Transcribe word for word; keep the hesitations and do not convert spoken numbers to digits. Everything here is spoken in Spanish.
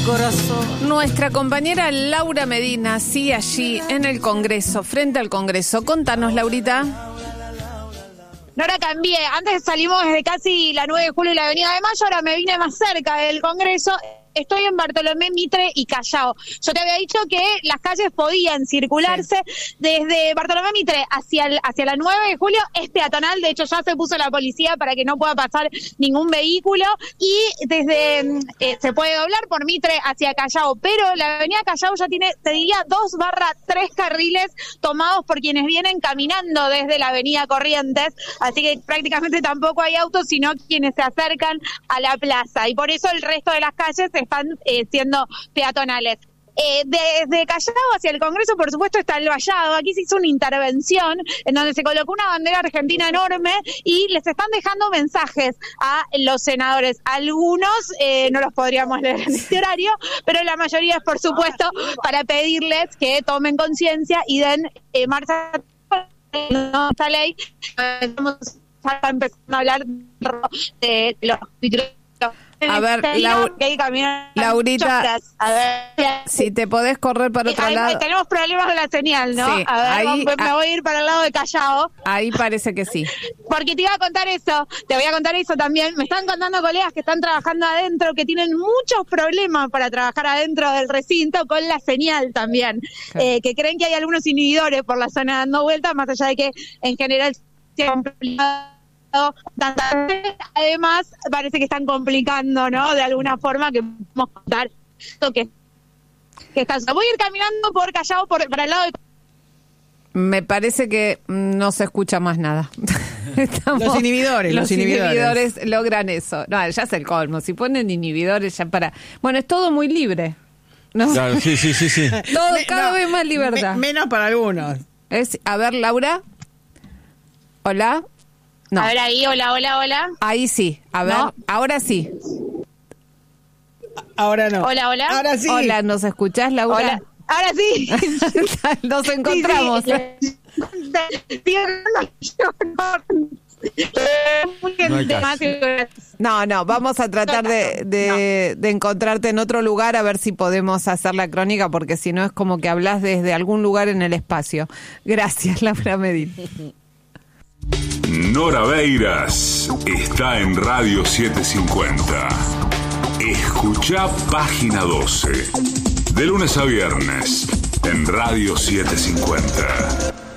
corazón. Nuestra compañera Laura Medina sigue allí en el Congreso, frente al Congreso. Contanos, Laurita. No, ahora cambié. Antes salimos desde casi la nueve de julio y la avenida de Mayo, ahora me vine más cerca del Congreso. Estoy en Bartolomé Mitre y Callao. Yo te había dicho que las calles podían circularse. Sí. Desde Bartolomé Mitre hacia el, hacia la nueve de julio es peatonal. De hecho, ya se puso la policía para que no pueda pasar ningún vehículo. Y desde eh, se puede doblar por Mitre hacia Callao. Pero la avenida Callao ya tiene, te diría, dos barra tres carriles tomados por quienes vienen caminando desde la avenida Corrientes. Así que prácticamente tampoco hay autos, sino quienes se acercan a la plaza. Y por eso el resto de las calles están eh, siendo peatonales. Eh, desde Callao hacia el Congreso, por supuesto, está el vallado. Aquí se hizo una intervención en donde se colocó una bandera argentina enorme y les están dejando mensajes a los senadores. Algunos eh, no los podríamos leer en este horario, pero la mayoría es, por supuesto, para pedirles que tomen conciencia y den eh, marcha a esta ley. Estamos empezando a hablar de los A ver, Lau- Laurita, a ver, si te podés correr para otro ahí, lado. Tenemos problemas con la señal, ¿no? Sí, a ver, ahí, me a- voy a ir para el lado de Callao. Ahí parece que sí. Porque te iba a contar eso, te voy a contar eso también. Me están contando colegas que están trabajando adentro, que tienen muchos problemas para trabajar adentro del recinto con la señal también. Claro. Eh, que creen que hay algunos inhibidores por la zona dando vueltas, más allá de que en general sea complicado. Además, parece que están complicando, ¿no? De alguna forma que podemos contar esto que, que está. Voy a ir caminando por Callao, por, para el lado de... Me parece que no se escucha más nada. Estamos, Los inhibidores, los, los inhibidores. inhibidores logran eso. No, ya es el colmo. Si ponen inhibidores ya para... Bueno, es todo muy libre, ¿no? Claro, sí, sí, sí, sí. Todo Me- cada no, vez más libertad. me- menos para algunos. Es, a ver, Laura. Hola. No. A ver ahí, hola, hola, hola. Ahí sí. A ver, No. ahora sí. Ahora no. Hola, hola. Ahora sí. Hola, ¿nos escuchás, Laura? Hola. Ahora sí. Nos encontramos. Sí, sí. No hay caso. No, no, vamos a tratar de, de, de encontrarte en otro lugar a ver si podemos hacer la crónica, porque si no es como que hablas desde algún lugar en el espacio. Gracias, Laura Medina. Nora Beiras está en Radio setecientos cincuenta. Escucha Página doce. De lunes a viernes en Radio setecientos cincuenta.